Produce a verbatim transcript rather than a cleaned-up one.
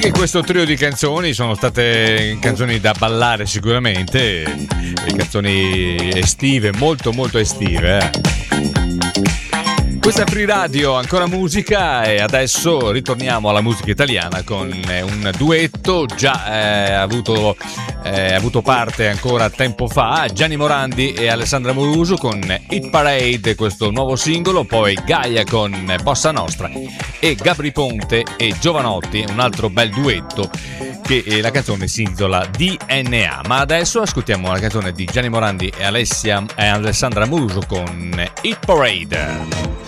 Anche questo trio di canzoni sono state canzoni da ballare sicuramente, e canzoni estive, molto molto estive. Eh. Questa è Free Radio, ancora musica, e adesso ritorniamo alla musica italiana con un duetto già eh, avuto, eh, avuto parte ancora tempo fa, Gianni Morandi e Alessandra Moruso con Hit Parade, questo nuovo singolo, poi Gaia con Bossa Nostra e Gabri Ponte e Giovanotti, un altro bel duetto, che eh, la canzone si intitola D N A. Ma adesso ascoltiamo la canzone di Gianni Morandi e, Alessia, e Alessandra Moruso con Hit Parade.